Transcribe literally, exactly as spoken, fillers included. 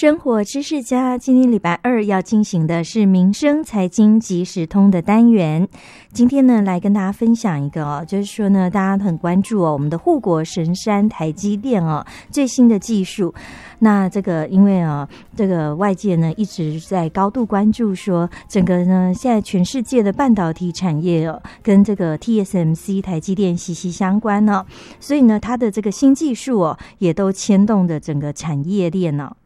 生活知识家，今天礼拜二要进行的是民生财经即时通的单元。今天呢，来跟大家分享一个哦，就是说呢，大家很关注哦，我们的护国神山台积电哦最新的技术。那这个因为啊，这个外界呢一直在高度关注说，整个呢现在全世界的半导体产业哦，跟这个 T S M C 台积电息息相关呢、哦，所以呢，它的这个新技术哦，也都牵动的整个产业链呢、哦。